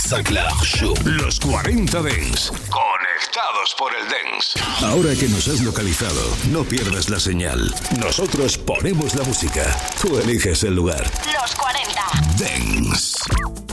Sinclair Show. Los 40 Dents. Conectados por el Dents. Ahora que nos has localizado, no pierdas la señal. Nosotros ponemos la música. Tú eliges el lugar. Los 40 Dents.